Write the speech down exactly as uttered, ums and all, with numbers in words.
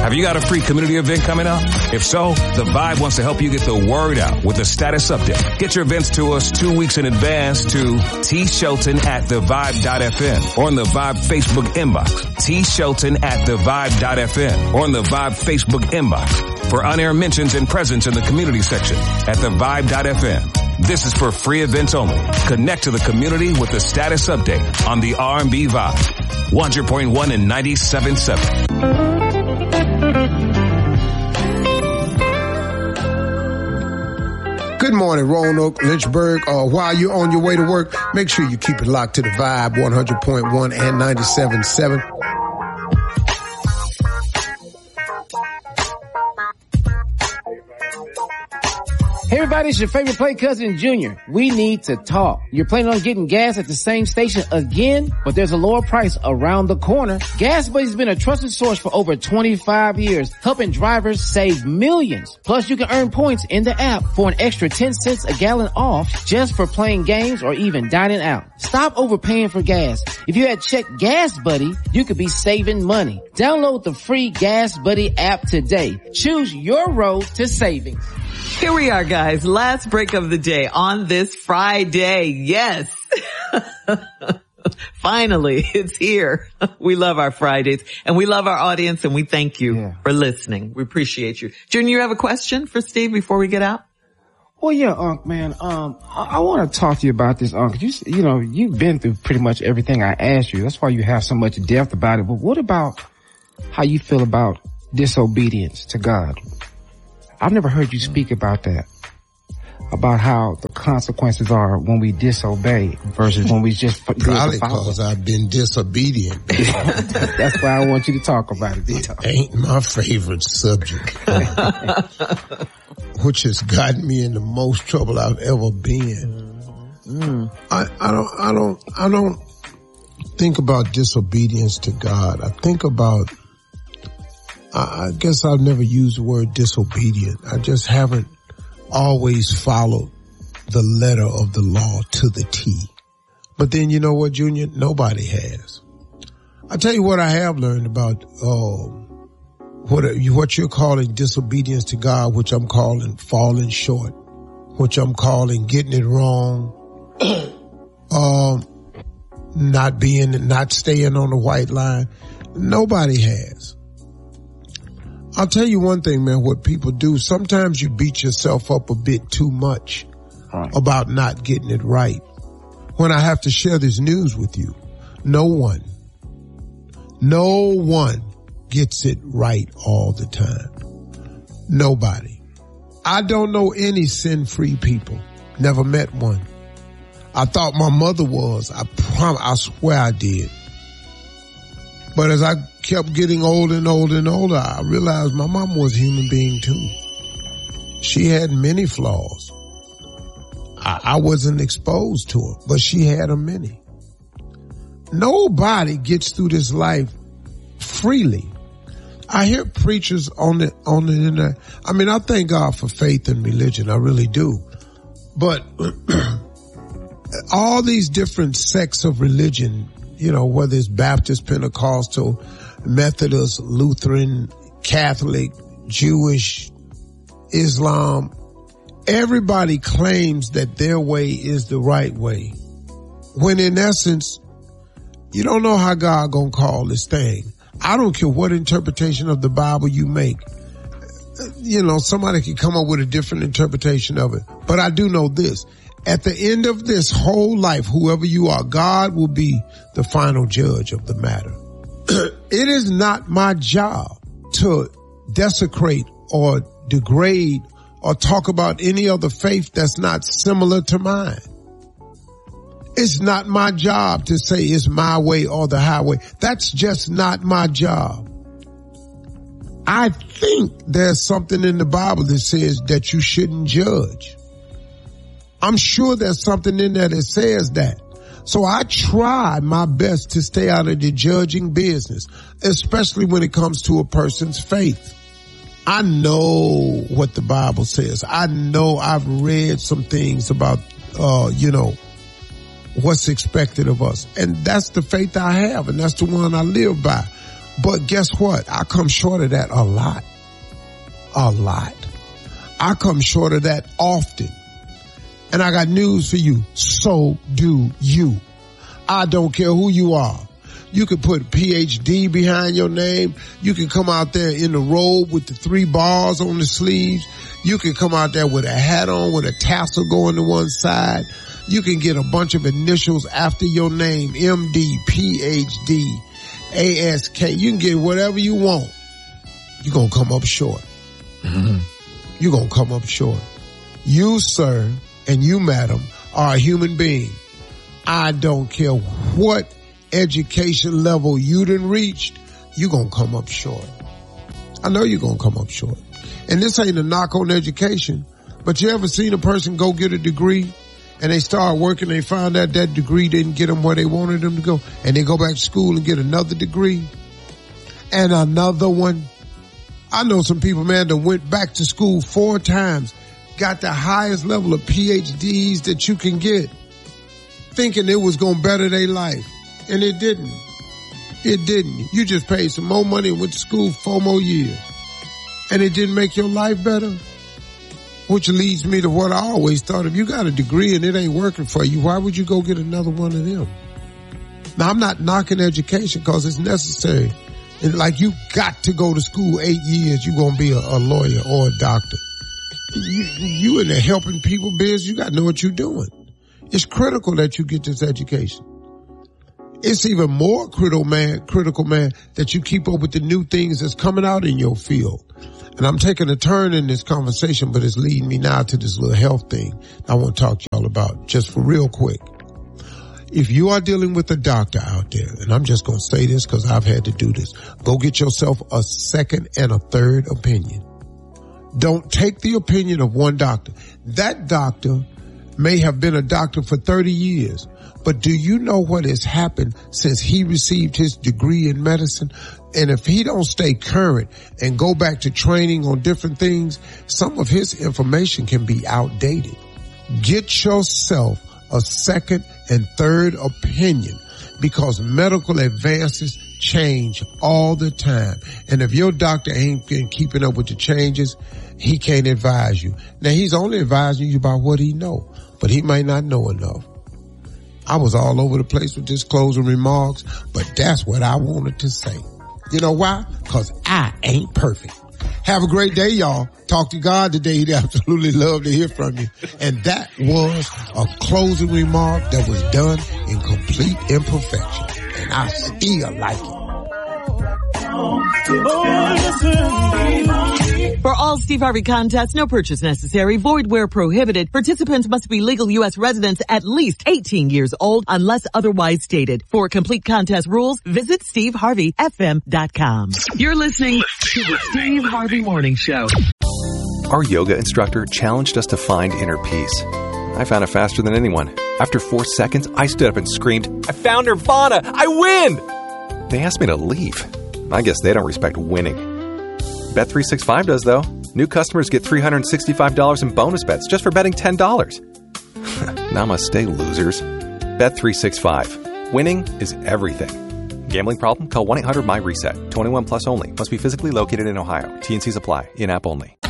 Have you got a free community event coming up? If so, The Vibe wants to help you get the word out with a status update. Get your events to us two weeks in advance to T Shelton at the vibe dot f m or on the Vibe Facebook inbox. T Shelton at the vibe dot f m or on the Vibe Facebook inbox for on-air mentions and presence in the community section at the vibe dot f m. This is for free events only. Connect to the community with the status update on the R and B Vibe. one hundred point one and ninety-seven point seven. Good morning, Roanoke, Lynchburg. Uh, while you're on your way to work, make sure you keep it locked to the Vibe one hundred point one and ninety-seven point seven. Hey everybody, it's your favorite play cousin Junior. We need to talk. You're planning on getting gas at the same station again, but there's a lower price around the corner. Gas Buddy's been a trusted source for over twenty-five years, helping drivers save millions. Plus you can earn points in the app for an extra ten cents a gallon off just for playing games or even dining out. Stop overpaying for gas. If you had checked Gas Buddy, you could be saving money. Download the free Gas Buddy app today. Choose your road to savings. Here we are, guys. Last break of the day on this Friday. Yes. Finally, it's here. We love our Fridays and we love our audience and we thank you yeah. for listening. We appreciate you. Junior, you have a question for Steve before we get out? Well, yeah, Unc, man. Um, I, I want to talk to you about this, Unc. You, you know, you've been through pretty much everything I asked you. That's why you have so much depth about it. But what about how you feel about disobedience to God? I've never heard you speak about that, about how the consequences are when we disobey versus when we just probably because I've been disobedient. That's why I want you to talk about it. It ain't my favorite subject, which has gotten me in the most trouble I've ever been. Mm. I, I don't, I don't, I don't think about disobedience to God. I think about I guess I've never used the word disobedient. I just haven't always followed the letter of the law to the T. But then you know what, Junior? Nobody has. I tell you what I have learned about uh, what what you're calling disobedience to God, which I'm calling falling short, which I'm calling getting it wrong, um, not being, not staying on the white line. Nobody has. I'll tell you one thing, man, what people do, sometimes you beat yourself up a bit too much right. about not getting it right. When I have to share this news with you, no one, no one gets it right all the time. Nobody. I don't know any sin-free people. Never met one. I thought my mother was. I prom- I swear I did. But as I kept getting older and older and older, I realized my mom was a human being too. She had many flaws. I, I wasn't exposed to her, but she had them many. Nobody gets through this life freely. I hear preachers on the, on the internet. I mean, I thank God for faith and religion. I really do. But all these different sects of religion, you know, whether it's Baptist, Pentecostal, Methodist, Lutheran, Catholic, Jewish, Islam, everybody claims that their way is the right way. When in essence, you don't know how God gonna call this thing. I don't care what interpretation of the Bible you make. You know, somebody can come up with a different interpretation of it. But I do know this. At the end of this whole life, whoever you are, God will be the final judge of the matter. It is not my job to desecrate or degrade or talk about any other faith that's not similar to mine. It's not my job to say it's my way or the highway. That's just not my job. I think there's something in the Bible that says that you shouldn't judge. I'm sure there's something in there that says that. So I try my best to stay out of the judging business, especially when it comes to a person's faith. I know what the Bible says. I know I've read some things about, uh, you know, what's expected of us. And that's the faith I have, and that's the one I live by. But guess what? I come short of that a lot. A lot. I come short of that often. And I got news for you. So do you. I don't care who you are. You can put P H D behind your name. You can come out there in the robe with the three bars on the sleeves. You can come out there with a hat on with a tassel going to one side. You can get a bunch of initials after your name, M D, P H D, A S K. You can get whatever you want. You're going to come up short. Mm-hmm. You're going to come up short. You, sir, and you, madam, are a human being. I don't care what education level you done reached, you're going to come up short. I know you're going to come up short. And this ain't a knock on education, but you ever seen a person go get a degree and they start working, they find out that degree didn't get them where they wanted them to go, and they go back to school and get another degree and another one? I know some people, man, that went back to school four times, got the highest level of P H Ds that you can get, thinking it was going to better their life. And it didn't. It didn't. You just paid some more money and went to school four more years. And it didn't make your life better. Which leads me to what I always thought. If you got a degree and it ain't working for you, why would you go get another one of them? Now, I'm not knocking education because it's necessary. And like, you got to go to school eight years, you're going to be a, a lawyer or a doctor. You, you in the helping people biz, you got to know what you're doing. It's critical that you get this education. It's even more critical, man, critical, man, that you keep up with the new things that's coming out in your field. And I'm taking a turn in this conversation, but it's leading me now to this little health thing I want to talk to y'all about just for real quick. If you are dealing with a doctor out there, and I'm just going to say this because I've had to do this, go get yourself a second and a third opinion. Don't take the opinion of one doctor. That doctor may have been a doctor for thirty years, but do you know what has happened since he received his degree in medicine? And if he don't stay current and go back to training on different things, some of his information can be outdated. Get yourself a second and third opinion, because medical advances change all the time. And if your doctor ain't been keeping up with the changes, he can't advise you. Now, he's only advising you about what he know, but he might not know enough. I was all over the place with this closing remarks, but that's what I wanted to say. You know why? Because I ain't perfect. Have a great day, y'all. Talk to God today. He'd absolutely love to hear from you. And that was a closing remark that was done in complete imperfection. And I still like it. For all Steve Harvey contests, no purchase necessary, void where prohibited. Participants must be legal U S residents at least eighteen years old unless otherwise stated. For complete contest rules, visit steve harvey f m dot com. You're listening to the Steve Harvey Morning Show. Our yoga instructor challenged us to find inner peace. I found it faster than anyone. After four seconds, I stood up and screamed, "I found Nirvana! I win!" They asked me to leave. I guess they don't respect winning. Bet three sixty-five does, though. New customers get three hundred sixty-five dollars in bonus bets just for betting ten dollars. Namaste, losers. Bet three sixty-five. Winning is everything. Gambling problem? Call one eight hundred my reset. twenty-one plus only. Must be physically located in Ohio. T and C's apply. In-app only.